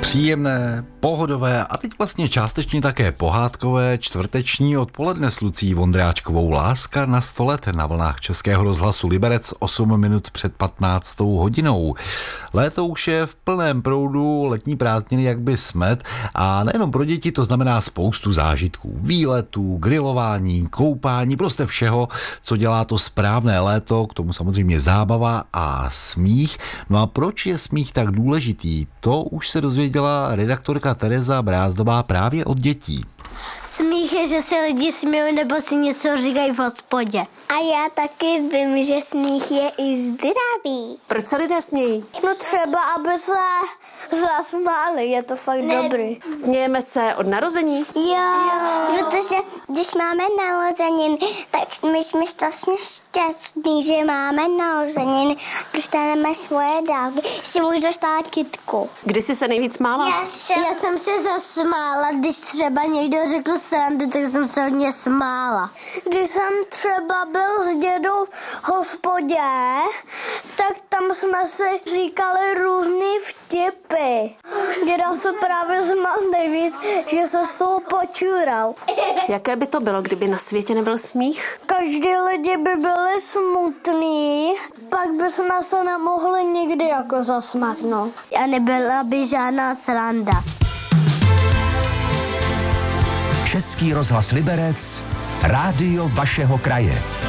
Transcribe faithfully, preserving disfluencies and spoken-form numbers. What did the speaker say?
Příjemné, pohodové a teď vlastně částečně také pohádkové čtvrteční odpoledne s Lucí Vondráčkovou. Láska na sto let na vlnách Českého rozhlasu Liberec osm minut před patnáctou hodinou. Léto už je v plném proudu, letní prázdniny jak by smet a nejenom pro děti to znamená spoustu zážitků. Výletů, grilování, koupání, prostě všeho, co dělá to správné léto, k tomu samozřejmě zábava a smích. No a proč je smích tak důležitý? To už se dozvěděla redaktorka Tereza Brázdová právě od dětí. Smích je, že se lidi smějí nebo si něco říkají v hospodě. A já taky vím, že smích je i zdravý. Proč se lidé smějí? No třeba, aby se zasmáli, je to fakt ne. dobrý. Smějeme se od narození? Jo, protože když máme narozeniny, tak my jsme strašně šťastní, že máme narozeniny, dostaneme svoje dávky, si můžu dostat kytku. Kdy jsi se nejvíc smála? Já, já jsem se zasmála, když třeba někdo řekl srandu, tak jsem se hodně smála. Když jsem třeba byl s dědou v hospodě, tak tam jsme si říkali různý vtipy. Děda se právě smál nejvíc, že se z toho počural. Jaké by to bylo, kdyby na světě nebyl smích? Každý lidi by byli smutný, pak bychom se nemohli nikdy jako zasmátnout. A nebyla by žádná sranda. Český rozhlas Liberec, rádio vašeho kraje.